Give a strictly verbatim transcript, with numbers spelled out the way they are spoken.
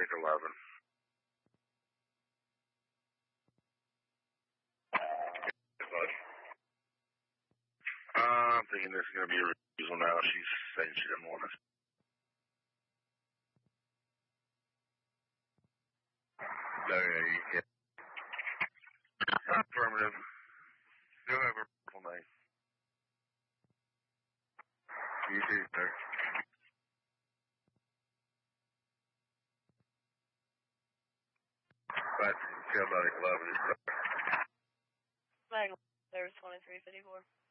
Exotic eleven. Uh, I'm thinking this is going to be a refusal now. She's saying she didn't want us. No, yeah, you can't. Affirmative. You have a beautiful night. You too, sir. That's Exotic eleven. Flag service twenty-three fifty-four.